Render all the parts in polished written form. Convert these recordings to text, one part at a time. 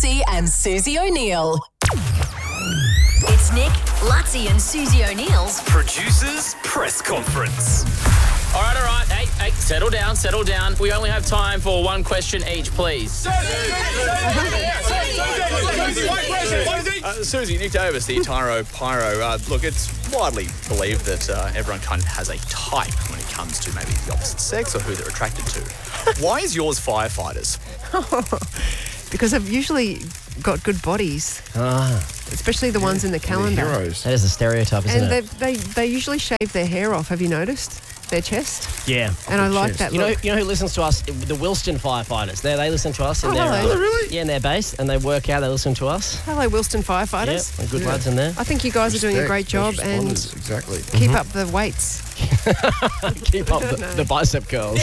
Lutzi and Susie O'Neill. It's Nick, Lutzi and Susie O'Neill's Producers Press Conference. All right. Hey, settle down. We only have time for one question each, please. Susie, Nick Davis, the Tyro Pyro. Look, it's widely believed that everyone kind of has a type when it comes to maybe the opposite sex or who they're attracted to. Why is yours firefighters? Because I've usually got good bodies. Especially the ones in the calendar. Heroes. That is a stereotype, isn't it? And they usually shave their hair off. Have you noticed? Their chest. Yeah. And I like that You know look. who listens to us? The Wilston firefighters. They listen to us in their really? Yeah, in their base, and they work out. They listen to us. Hello, Wilston firefighters. Yeah, good lads in there. I think you guys are doing a great job and Exactly. keep up the weights. Keep up the bicep curls.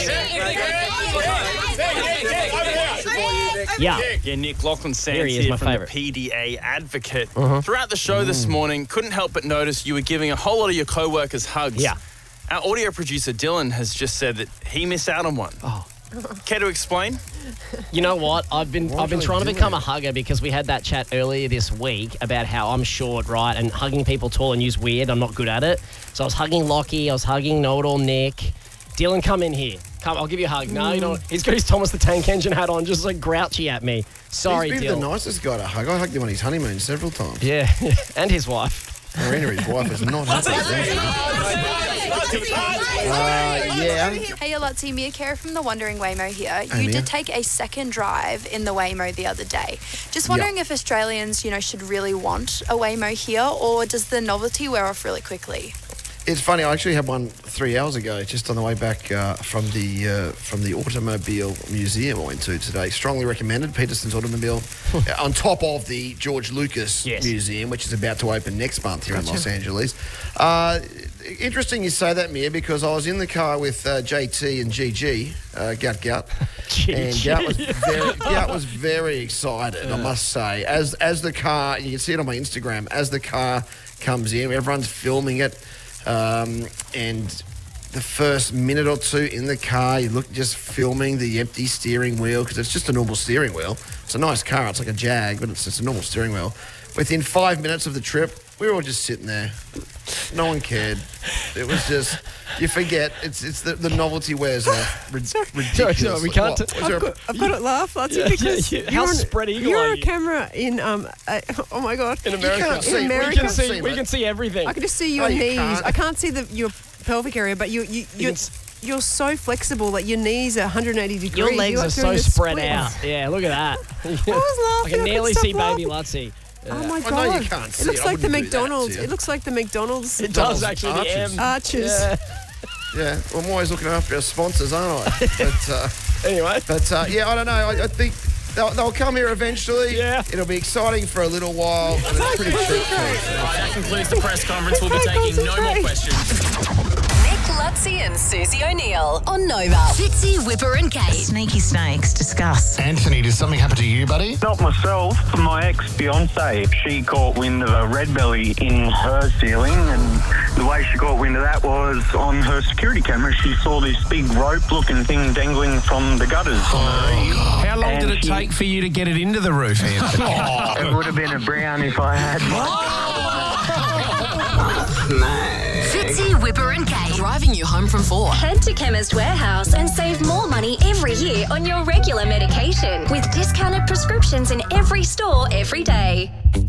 Yeah. Yeah, Nick Lachlan Sands Here he is, here my from favourite. the PDA Advocate. Throughout the show this morning, couldn't help but notice you were giving a whole lot of your co-workers hugs. Yeah. Our audio producer Dylan has just said that he missed out on one. Oh. Care to explain? You know what? I've been trying to become a hugger because we had that chat earlier this week about how I'm short, right? And hugging people tall and you's weird. I'm not good at it. So I was hugging Lockie. I was hugging Know-It-All Nick. Dylan, come in here. Come, I'll give you a hug. No, you know, he's got his Thomas the Tank Engine hat on, just like grouchy at me. Sorry, He's been Dylan. the nicest guy to hug. I hugged him on his honeymoon several times. Yeah, and his wife. Marina, his wife, is not happy. Yeah. Hey, Lutzi, Mia Cara from the Wandering Waymo here. Hey, You Mia. did take a second drive in the Waymo the other day. Just wondering if Australians, should really want a Waymo here, or does the novelty wear off really quickly? It's funny. I actually had one 3 hours ago, just on the way back from the Automobile Museum I went to today. Strongly recommended, Peterson's Automobile, on top of the George Lucas Museum, which is about to open next month here in Los Angeles. Interesting you say that, Mia, because I was in the car with JT and GG, Gout, and Gout was very excited, I must say. As the car, you can see it on my Instagram, as the car comes in, everyone's filming it. And the first minute or two in the car, you look just filming the empty steering wheel because it's just a normal steering wheel. It's a nice car. It's like a Jag, but it's just a normal steering wheel. Within 5 minutes of the trip, we were all just sitting there. No one cared. It was just, you forget. It's the novelty wears off. Ridiculous. Sorry, we can't. I've got to laugh, Lutzi, because How spread eagle you're are a you? camera in oh my god, In America. In America, We can see everything. I can just see your you knees. can't. I can't see your pelvic area, but you're so flexible that your knees are 180 degrees. Your legs You're are so doing the spread splits. out. Yeah, look at that. I was laughing. I can nearly couldn't see stop baby laughing. Lutzi. Oh my I god! know you can't see It looks it. I like the wouldn't do that McDonald's. to you. It looks like the McDonald's It does actually. The M. arches. Yeah, well, I'm always looking after our sponsors, aren't I? Anyway. But yeah, I don't know. I think they'll come here eventually. Yeah. It'll be exciting for a little while. And it's pretty cheap. That concludes the press conference. We'll be taking no more questions. Nick, Lutzi and Susie O'Neill on Nova. Fitzy, Whipper and Kate. Sneaky snakes, discuss. Anthony, did something happen to you, buddy? Not myself, my ex-fiancée. She caught wind of a red belly in her ceiling, and the way she caught wind of that was on her security camera. She saw this big rope-looking thing dangling from the gutters. How long did it take for you to get it into the roof, Anthony? It would have been a brown if I had Fitzy, Whipper and Kate. Driving you home from 4. Head to Chemist Warehouse and save more money every year on your regular medication with discounted prescriptions in every store every day.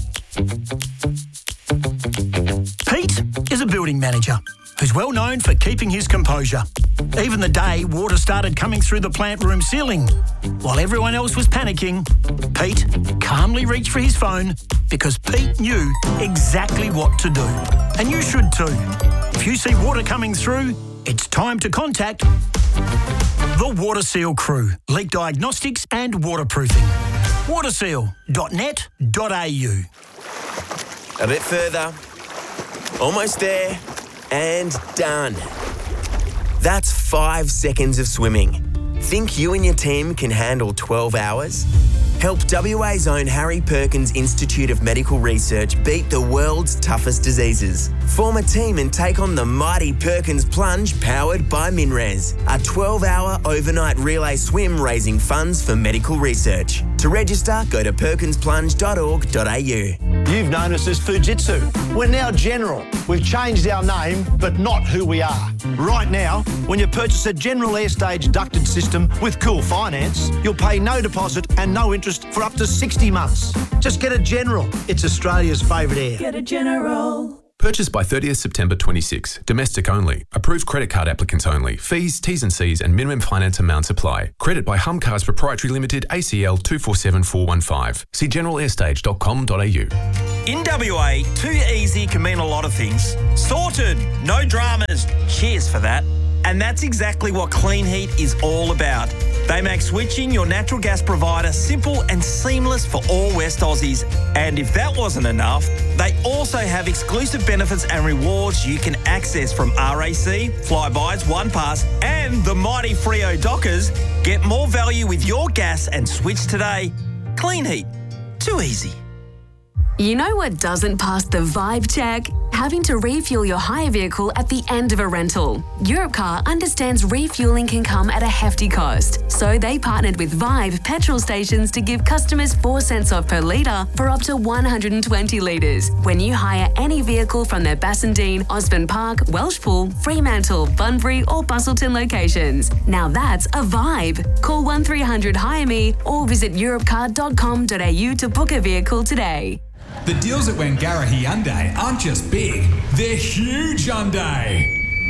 Pete is a building manager who's well known for keeping his composure. Even the day water started coming through the plant room ceiling. While everyone else was panicking, Pete calmly reached for his phone because Pete knew exactly what to do. And you should too. If you see water coming through, it's time to contact the Water Seal crew. Leak diagnostics and waterproofing. waterseal.net.au. A bit further. Almost there. And done. That's 5 seconds of swimming. Think you and your team can handle 12 hours? Help WA's own Harry Perkins Institute of Medical Research beat the world's toughest diseases. Form a team and take on the mighty Perkins Plunge powered by MinRes, a 12-hour overnight relay swim raising funds for medical research. To register, go to perkinsplunge.org.au. You've known us as Fujitsu. We're now General. We've changed our name, but not who we are. Right now, when you purchase a General Airstage ducted system with Cool Finance, you'll pay no deposit and no interest for up to 60 months. Just get a General. It's Australia's favourite air. Get a General. Purchased by 30th September 26. Domestic only. Approved credit card applicants only. Fees, T's and C's and minimum finance amounts apply. Credit by Humcars Proprietary Limited, ACL 247415. See generalair.com.au. In WA, too easy can mean a lot of things. Sorted, no dramas, cheers for that. And that's exactly what Clean Heat is all about. They make switching your natural gas provider simple and seamless for all West Aussies. And if that wasn't enough, they also have exclusive benefits and rewards you can access from RAC, Flybys, OnePass and the mighty Freo Dockers. Get more value with your gas and switch today. Clean Heat, too easy. You know what doesn't pass the vibe check? Having to refuel your hire vehicle at the end of a rental. Europcar understands refueling can come at a hefty cost, so they partnered with Vibe petrol stations to give customers 4 cents off per litre for up to 120 litres when you hire any vehicle from their Bassendean, Osborne Park, Welshpool, Fremantle, Bunbury or Bustleton locations. Now that's a vibe. Call 1300 Hire Me or visit europcar.com.au to book a vehicle today. The deals at Wangara Hyundai aren't just big, they're huge Hyundai.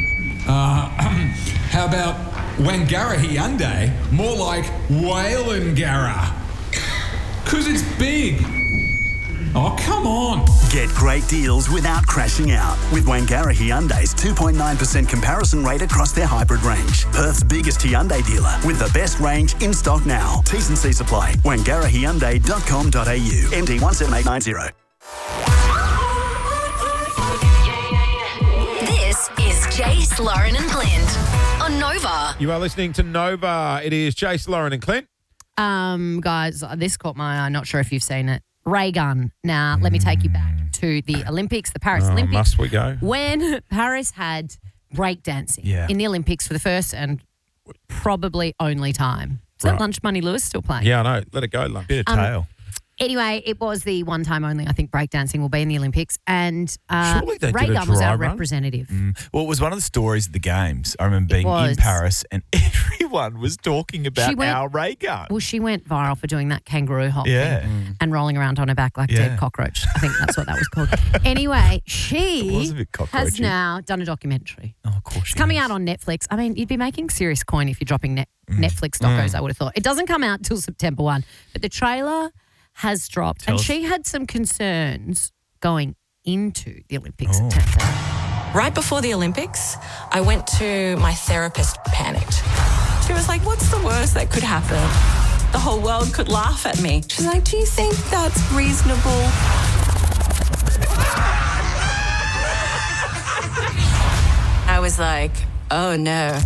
How about Wangara Hyundai? More like Whalengara. 'Cause it's big. Oh, come on. Get great deals without crashing out with Wangara Hyundai's 2.9% comparison rate across their hybrid range. Perth's biggest Hyundai dealer with the best range in stock now. T's and C's apply. WangaraHyundai.com.au. MD 17890. This is Jace, Lauren and Clint on Nova. You are listening to Nova. It is Jace, Lauren and Clint. Guys, this caught my eye. Not sure if you've seen it. Ray gun. Now, let me take you back to the Olympics, the Paris Olympics. Must we go? When Paris had breakdancing in the Olympics for the first and probably only time. Is that Lunch Money Lewis still playing? Yeah, I know. Let it go, love. Bit of tail. Anyway, it was the one time only. I think breakdancing will be in the Olympics. And Surely they Ray did a Gunn was dry our run? representative. Well, it was one of the stories of the games. I remember being in Paris and everyone was talking about our ray gun. Well, she went viral for doing that kangaroo hop Yeah. thing and rolling around on her back like a dead cockroach. I think that's what that was called. Anyway, It she was a bit has cockroachy. now done a documentary. Oh, of course. It's coming out on Netflix. I mean, you'd be making serious coin if you're dropping Netflix docos, I would have thought. It doesn't come out till September 1, but the trailer has dropped. Tell and us. she had some concerns going into the Olympics. It turns out. Right before the Olympics, I went to my therapist, panicked. She was like, what's the worst that could happen? The whole world could laugh at me. She's like, do you think that's reasonable? I was like, oh no.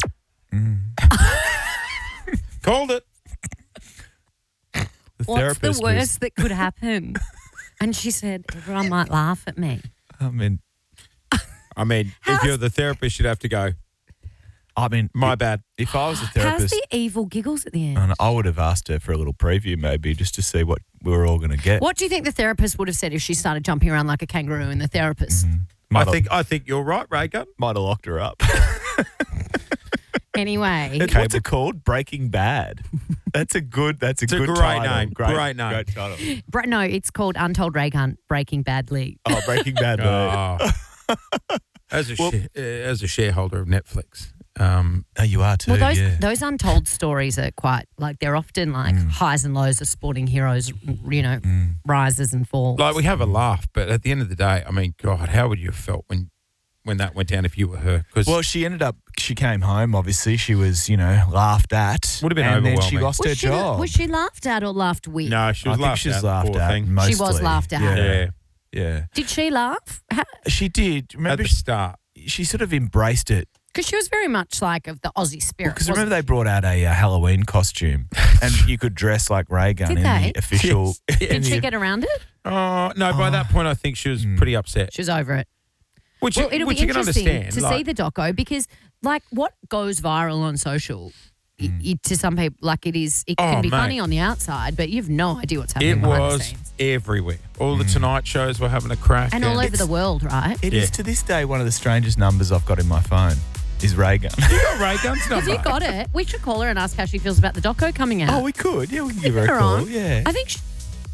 Called it. What's the worst that could happen? And she said, everyone might laugh at me. I mean, if you're the therapist, you'd have to go. My bad. If I was a How's therapist, the evil giggles at the end? I would have asked her for a little preview maybe just to see what we were all going to get. What do you think the therapist would have said if she started jumping around like a kangaroo in the therapist? I think you're right, Ray Gunn. Might have locked her up. Anyway. What's it called? Breaking Bad. That's a good great title. name. Great name. Great title. No, it's called Untold Ray Gun Breaking Badly. Oh, Breaking Bad. As a shareholder of Netflix. You are too. Well, those untold stories are quite, like, they're often like highs and lows of sporting heroes, rises and falls. Like, we have a laugh, but at the end of the day, I mean, God, how would you have felt when that went down if you were her? Well, she came home, obviously. She was, laughed at. Would have been and overwhelming. then she lost her job. Was she laughed at or laughed with? No, she was I think she was laughed laughed at. at. Thing. Mostly. She was laughed at. Yeah. Did she laugh? She did. Remember at the start. She sort of embraced it Because she was very much like of the Aussie spirit. Because remember they brought out a Halloween costume and you could dress like Ray Gun Did in they? the official. Did she get around it? Oh, no, by that point I think she was pretty upset. She was over it. Which it'll be you can interesting understand. to see the doco because, like, what goes viral on social to some people, like it can be funny on the outside, but you've no idea what's happening It behind the was scenes. everywhere. All the Tonight shows were having a crack. And all over the world, right? It is to this day one of the strangest numbers I've got in my phone is Ray Gun. You got Ray Gun's Have number. you got it? We should call her and ask how she feels about the doco coming out. Oh, we could. Yeah, we can give her a her call. on. Yeah. I think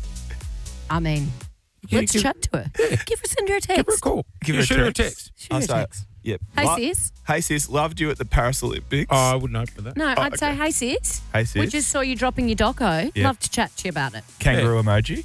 let's chat to her. Send her a text. Give her a call. Shoot her a text. I'll say, yep. Hey, sis. Hey, sis. Loved you at the Paris Olympics. Oh, I wouldn't open that. No, I'd say, hey, sis. Hey, sis. We just saw you dropping your doco. Yeah. Love to chat to you about it. Kangaroo emoji?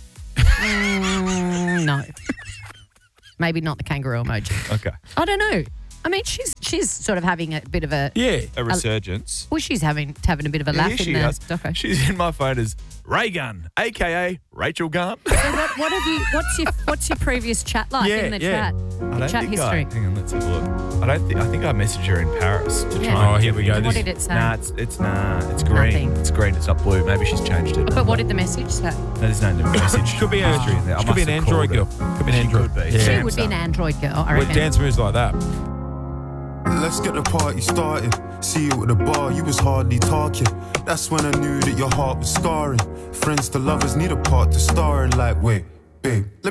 No. Maybe not the kangaroo emoji. Okay. I don't know. I mean, she's sort of having a bit of a a resurgence. Well, she's having a bit of a laugh in the doco. She's in my phone as Ray Gun, aka Rachel Gun. So what have you? What's your previous chat like in the chat? I don't Chat think history. hang on, let's have a look. I think I messaged her in Paris to Yeah. try. Oh, and here get we me go. into What this. did it say? Nah, it's green. Nothing. It's green. It's not blue. Maybe she's changed it. But what did the message say? No, there's no message. Could be history in there. I Could be must an have Android girl. called her. Could be an She Android. could be. She Yeah. would be an android girl, I With reckon. dance moves like that. Let's get the party started. See you at the bar, you was hardly talking. That's when I knew that your heart was scarring. Friends to lovers need a part to star in. Like, wait, babe, let